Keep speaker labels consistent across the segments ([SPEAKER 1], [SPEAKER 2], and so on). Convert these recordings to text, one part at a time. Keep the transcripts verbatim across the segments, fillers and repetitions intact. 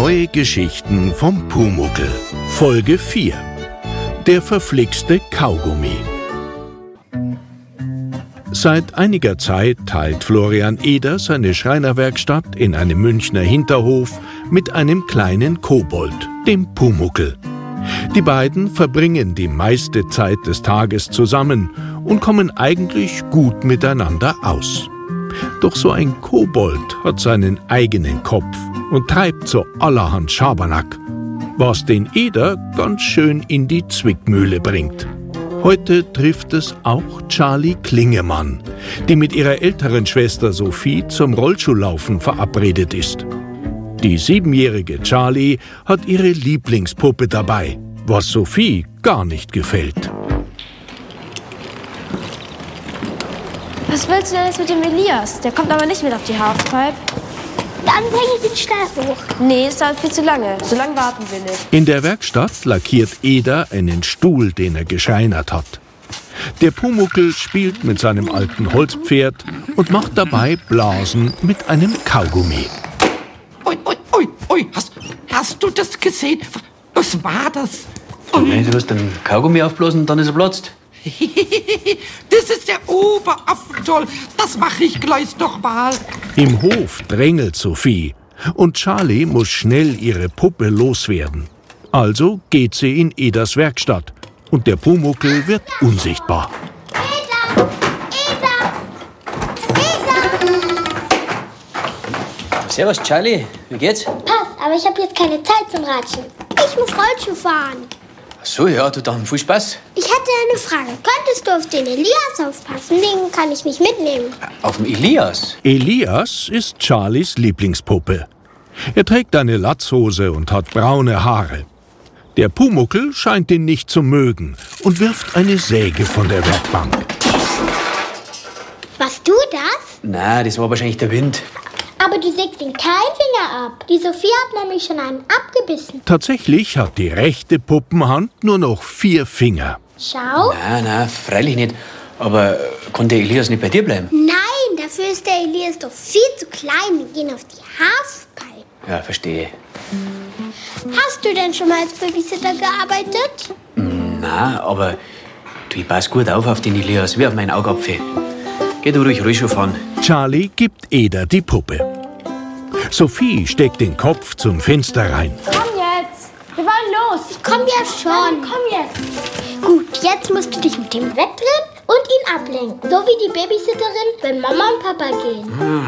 [SPEAKER 1] Neue Geschichten vom Pumuckl. Folge vier. Der verflixte Kaugummi. Seit einiger Zeit teilt Florian Eder seine Schreinerwerkstatt in einem Münchner Hinterhof mit einem kleinen Kobold, dem Pumuckl. Die beiden verbringen die meiste Zeit des Tages zusammen und kommen eigentlich gut miteinander aus. Doch so ein Kobold hat seinen eigenen Kopf und treibt so allerhand Schabernack, was den Eder ganz schön in die Zwickmühle bringt. Heute trifft es auch Charlie Klingemann, die mit ihrer älteren Schwester Sophie zum Rollschuhlaufen verabredet ist. Die siebenjährige Charlie hat ihre Lieblingspuppe dabei, was Sophie gar nicht gefällt.
[SPEAKER 2] Was willst du denn jetzt mit dem Elias? Der kommt aber nicht mit auf die Halfpipe.
[SPEAKER 3] Dann bringe ich den Stab hoch.
[SPEAKER 2] Nee, es dauert viel zu lange. So lange warten wir nicht.
[SPEAKER 1] In der Werkstatt lackiert Eder einen Stuhl, den er geschreinert hat. Der Pumuckl spielt mit seinem alten Holzpferd und macht dabei Blasen mit einem Kaugummi.
[SPEAKER 4] Ui, ui, ui, ui, hast, hast du das gesehen? Was war das?
[SPEAKER 5] Wenn du den Kaugummi aufblasen, dann ist er platzt.
[SPEAKER 4] Das ist der Oberaffentoll. Das mache ich gleich noch mal.
[SPEAKER 1] Im Hof drängelt Sophie und Charlie muss schnell ihre Puppe loswerden. Also geht sie in Eders Werkstatt und der Pumuckl wird unsichtbar.
[SPEAKER 3] Eder! Eder! Eder!
[SPEAKER 5] Servus, Charlie. Wie geht's?
[SPEAKER 3] Passt, aber ich habe jetzt keine Zeit zum Ratschen. Ich muss Rollschuh fahren.
[SPEAKER 5] Ach so, ja, du dann viel Spaß.
[SPEAKER 3] Ich hätte eine Frage. Könntest du auf den Elias aufpassen? Den kann ich nicht mitnehmen.
[SPEAKER 5] Auf dem Elias?
[SPEAKER 1] Elias ist Charlies Lieblingspuppe. Er trägt eine Latzhose und hat braune Haare. Der Pumuckl scheint ihn nicht zu mögen und wirft eine Säge von der Werkbank.
[SPEAKER 3] Warst du das?
[SPEAKER 5] Nein, das war wahrscheinlich der Wind.
[SPEAKER 3] Aber du sägst ihm keinen Finger ab. Die Sophie hat nämlich schon einen abgebissen.
[SPEAKER 1] Tatsächlich hat die rechte Puppenhand nur noch vier Finger.
[SPEAKER 3] Schau.
[SPEAKER 5] Nein, nein, freilich nicht. Aber konnte der Elias nicht bei dir bleiben?
[SPEAKER 3] Nein, dafür ist der Elias doch viel zu klein. Wir gehen auf die Halfpipe.
[SPEAKER 5] Ja, verstehe.
[SPEAKER 3] Hast du denn schon mal als Babysitter gearbeitet?
[SPEAKER 5] Nein, aber du, ich pass gut auf auf den Elias, wie auf meinen Augapfel. Geh du ruhig Rollschuh fahren.
[SPEAKER 1] Charlie gibt Eder die Puppe. Sophie steckt den Kopf zum Fenster rein.
[SPEAKER 2] Komm jetzt. Wir wollen los.
[SPEAKER 3] Ich komm ja schon.
[SPEAKER 2] Komm jetzt.
[SPEAKER 3] Gut, jetzt musst du dich mit dem wegdrehen und ihn ablenken. So wie die Babysitterin, wenn Mama und Papa gehen.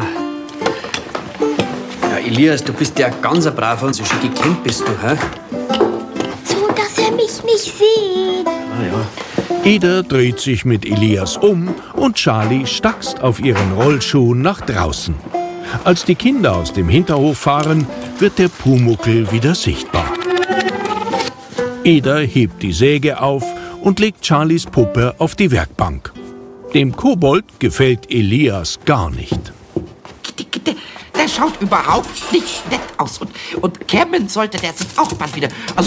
[SPEAKER 5] Ja, Elias, du bist ja ganz ein braver und so schön gekämmt bist du, hä?
[SPEAKER 3] So, dass er mich nicht sieht.
[SPEAKER 5] Ah ja.
[SPEAKER 1] Eder dreht sich mit Elias um und Charlie stackst auf ihren Rollschuhen nach draußen. Als die Kinder aus dem Hinterhof fahren, wird der Pumuckl wieder sichtbar. Eder hebt die Säge auf und legt Charlies Puppe auf die Werkbank. Dem Kobold gefällt Elias gar nicht.
[SPEAKER 4] Der, der schaut überhaupt nicht nett aus. Und, und kämmen sollte der sich auch bald wieder. Also